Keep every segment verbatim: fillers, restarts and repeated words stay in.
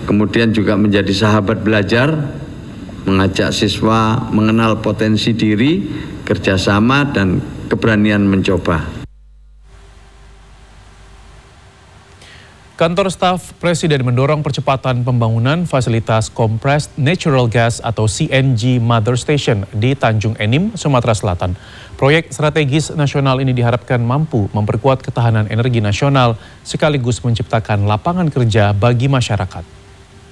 kemudian juga menjadi sahabat belajar, mengajak siswa mengenal potensi diri, kerjasama, dan keberanian mencoba. Kantor Staf Presiden mendorong percepatan pembangunan fasilitas Compressed Natural Gas atau C N G Mother Station di Tanjung Enim, Sumatera Selatan. Proyek strategis nasional ini diharapkan mampu memperkuat ketahanan energi nasional sekaligus menciptakan lapangan kerja bagi masyarakat.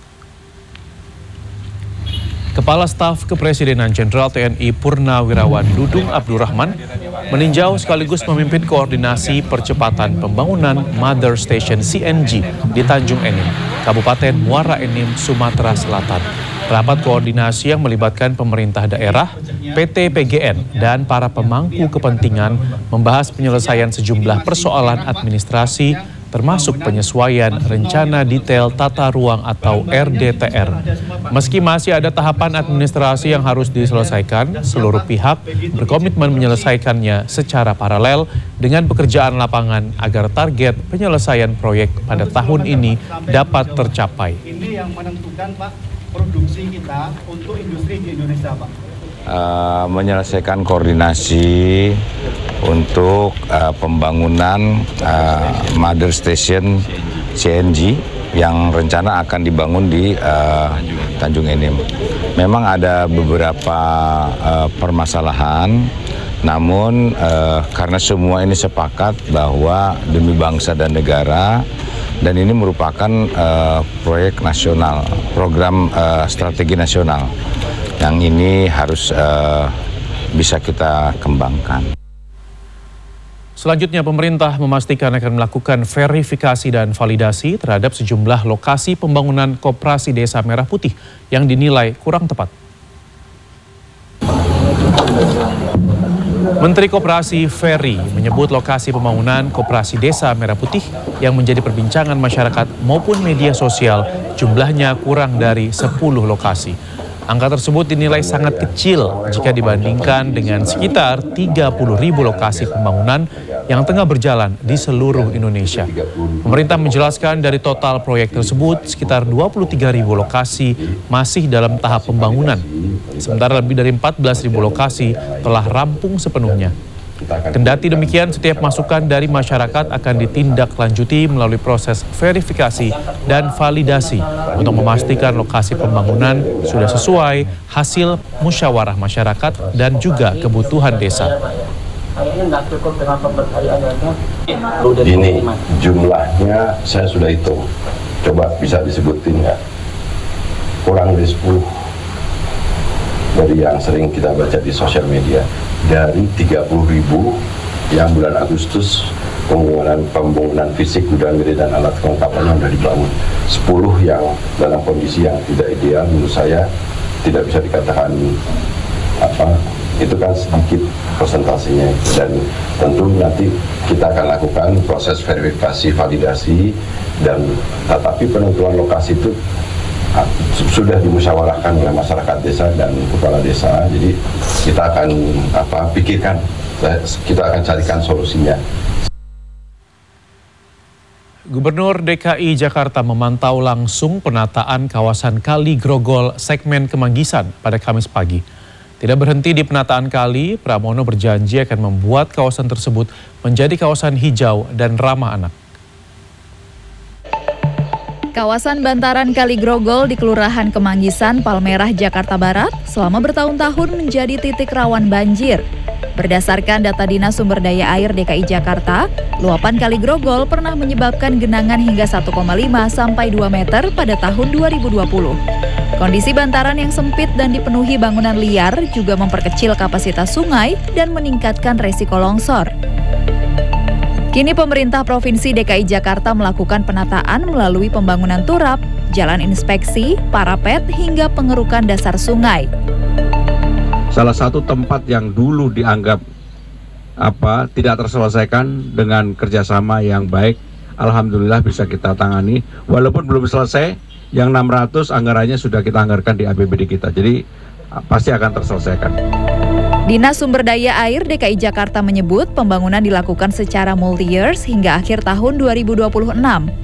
Kepala Staf Kepresidenan Jenderal T N I Purnawirawan Dudung Abdurrahman meninjau sekaligus memimpin koordinasi percepatan pembangunan Mother Station C N G di Tanjung Enim, Kabupaten Muara Enim, Sumatera Selatan. Rapat koordinasi yang melibatkan pemerintah daerah, P T P G N, dan para pemangku kepentingan membahas penyelesaian sejumlah persoalan administrasi termasuk penyesuaian rencana detail tata ruang atau R D T R. Meski masih ada tahapan administrasi yang harus diselesaikan, seluruh pihak berkomitmen menyelesaikannya secara paralel dengan pekerjaan lapangan agar target penyelesaian proyek pada tahun ini dapat tercapai. Ini yang menentukan, Pak, produksi kita untuk industri di Indonesia, Pak. Uh, menyelesaikan koordinasi untuk uh, pembangunan uh, Mother Station C N G yang rencana akan dibangun di uh, Tanjung Enim. Memang ada beberapa uh, permasalahan, namun uh, karena semua ini sepakat bahwa demi bangsa dan negara, dan ini merupakan uh, proyek nasional, program uh, strategi nasional yang ini harus uh, bisa kita kembangkan. Selanjutnya, pemerintah memastikan akan melakukan verifikasi dan validasi terhadap sejumlah lokasi pembangunan Koperasi Desa Merah Putih yang dinilai kurang tepat. Menteri Koperasi Ferry menyebut lokasi pembangunan Koperasi Desa Merah Putih yang menjadi perbincangan masyarakat maupun media sosial jumlahnya kurang dari sepuluh lokasi. Angka tersebut dinilai sangat kecil jika dibandingkan dengan sekitar tiga puluh ribu lokasi pembangunan yang tengah berjalan di seluruh Indonesia. Pemerintah menjelaskan dari total proyek tersebut, sekitar dua puluh tiga ribu lokasi masih dalam tahap pembangunan, sementara lebih dari empat belas ribu lokasi telah rampung sepenuhnya. Kendati demikian, setiap masukan dari masyarakat akan ditindaklanjuti melalui proses verifikasi dan validasi untuk memastikan lokasi pembangunan sudah sesuai hasil musyawarah masyarakat dan juga kebutuhan desa. Ini jumlahnya saya sudah hitung, coba bisa disebutin ya, kurang dari sepuluh dari yang sering kita baca di sosial media. Dari tiga puluh ribu yang bulan Agustus pembangunan pembangunan fisik gudang gede dan alat kelengkapannya sudah dibangun, sepuluh yang dalam kondisi yang tidak ideal, menurut saya tidak bisa dikatakan apa, itu kan sedikit presentasinya, dan tentu nanti kita akan lakukan proses verifikasi validasi, dan tetapi penentuan lokasi itu sudah dimusyawarahkan oleh masyarakat desa dan kepala desa. Jadi kita akan apa pikirkan, kita akan carikan solusinya. Gubernur D K I Jakarta memantau langsung penataan kawasan Kali Grogol segmen Kemanggisan pada Kamis pagi. Tidak berhenti di penataan kali, Pramono berjanji akan membuat kawasan tersebut menjadi kawasan hijau dan ramah anak. Kawasan bantaran Kali Grogol di Kelurahan Kemanggisan, Palmerah, Jakarta Barat selama bertahun-tahun menjadi titik rawan banjir. Berdasarkan data Dinas Sumber Daya Air D K I Jakarta, luapan Kali Grogol pernah menyebabkan genangan hingga satu koma lima sampai dua meter pada tahun dua ribu dua puluh. Kondisi bantaran yang sempit dan dipenuhi bangunan liar juga memperkecil kapasitas sungai dan meningkatkan resiko longsor. Kini pemerintah Provinsi D K I Jakarta melakukan penataan melalui pembangunan turap, jalan inspeksi, parapet, hingga pengerukan dasar sungai. Salah satu tempat yang dulu dianggap apa tidak terselesaikan dengan kerjasama yang baik, alhamdulillah bisa kita tangani. Walaupun belum selesai, yang enam ratus anggarannya sudah kita anggarkan di A P B D kita, jadi pasti akan terselesaikan. Dinas Sumber Daya Air D K I Jakarta menyebut pembangunan dilakukan secara multi-years hingga akhir tahun dua ribu dua puluh enam.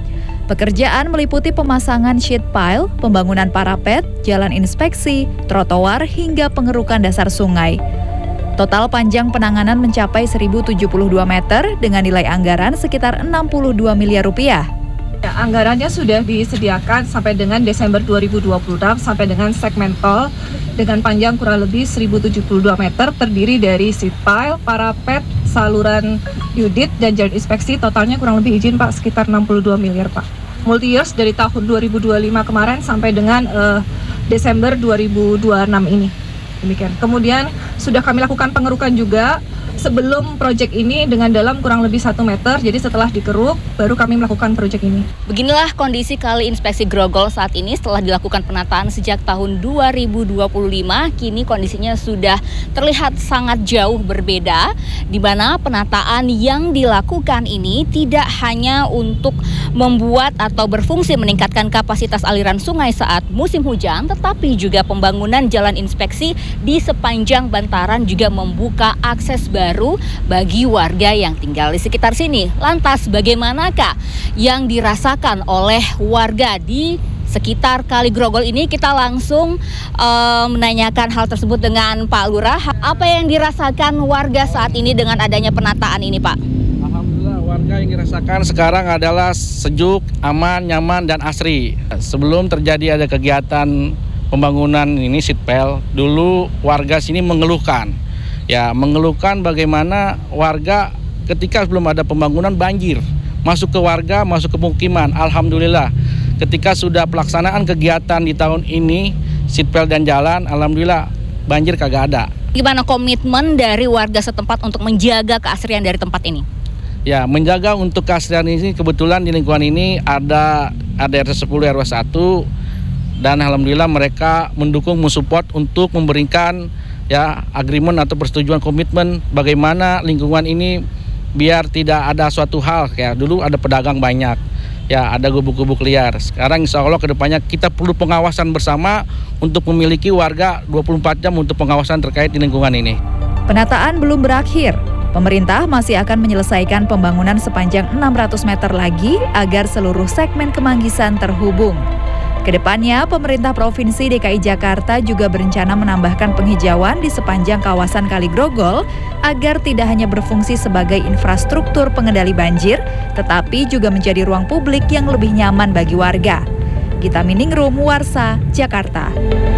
Pekerjaan meliputi pemasangan sheet pile, pembangunan parapet, jalan inspeksi, trotoar, hingga pengerukan dasar sungai. Total panjang penanganan mencapai seribu tujuh puluh dua meter dengan nilai anggaran sekitar enam puluh dua miliar rupiah. Ya, anggarannya sudah disediakan sampai dengan Desember dua ribu dua puluh enam sampai dengan segmen tol dengan panjang kurang lebih seribu tujuh puluh dua meter, terdiri dari sheet pile, parapet, saluran unit, dan jalan inspeksi. Totalnya kurang lebih izin Pak sekitar enam puluh dua miliar Pak. Multi years dari tahun dua ribu dua puluh lima kemarin sampai dengan uh, Desember dua ribu dua puluh enam ini. Demikian. Kemudian sudah kami lakukan pengerukan juga sebelum proyek ini dengan dalam kurang lebih satu meter. Jadi setelah dikeruk, baru kami melakukan proyek ini. Beginilah kondisi Kali Inspeksi Grogol saat ini setelah dilakukan penataan sejak tahun dua ribu dua puluh lima. Kini kondisinya sudah terlihat sangat jauh berbeda, di mana penataan yang dilakukan ini tidak hanya untuk membuat atau berfungsi meningkatkan kapasitas aliran sungai saat musim hujan, tetapi juga pembangunan jalan inspeksi di sepanjang bantaran juga membuka akses baru bagi warga yang tinggal di sekitar sini. Lantas bagaimanakah yang dirasakan oleh warga di sekitar Kali Grogol ini? Kita langsung uh, menanyakan hal tersebut dengan Pak Lurah. Apa yang dirasakan warga saat ini dengan adanya penataan ini, Pak? Alhamdulillah, warga yang dirasakan sekarang adalah sejuk, aman, nyaman, dan asri. Sebelum terjadi ada kegiatan pembangunan ini sitpel, dulu warga sini mengeluhkan, ya mengeluhkan bagaimana warga ketika belum ada pembangunan banjir, masuk ke warga, masuk ke pemukiman. Alhamdulillah, ketika sudah pelaksanaan kegiatan di tahun ini, sitpel dan jalan, alhamdulillah banjir kagak ada. Gimana komitmen dari warga setempat untuk menjaga keasrian dari tempat ini? Ya, menjaga untuk keasrian ini, kebetulan di lingkungan ini ada ada R T sepuluh R W satu, dan alhamdulillah mereka mendukung, mensupport untuk memberikan ya agreement atau persetujuan komitmen bagaimana lingkungan ini biar tidak ada suatu hal kayak dulu ada pedagang banyak, ya ada gubuk-gubuk liar. Sekarang insya Allah kedepannya kita perlu pengawasan bersama untuk memiliki warga dua puluh empat jam untuk pengawasan terkait di lingkungan ini. Penataan belum berakhir. Pemerintah masih akan menyelesaikan pembangunan sepanjang enam ratus meter lagi agar seluruh segmen Kemanggisan terhubung. Kedepannya, pemerintah Provinsi D K I Jakarta juga berencana menambahkan penghijauan di sepanjang kawasan Kali Grogol agar tidak hanya berfungsi sebagai infrastruktur pengendali banjir, tetapi juga menjadi ruang publik yang lebih nyaman bagi warga. Gita Miningrum, Warsa, Jakarta.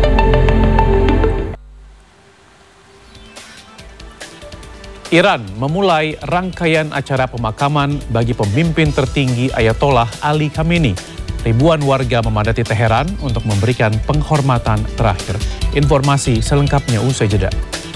Iran memulai rangkaian acara pemakaman bagi pemimpin tertinggi Ayatollah Ali Khamenei. Ribuan warga memadati Teheran untuk memberikan penghormatan terakhir. Informasi selengkapnya usai jeda.